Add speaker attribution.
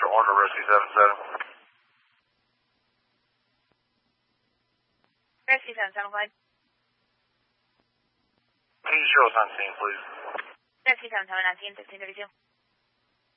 Speaker 1: Order Rescue 77.
Speaker 2: Rescue 775.
Speaker 1: Can you show us on scene, please?
Speaker 2: Rescue 77 on scene, 1532.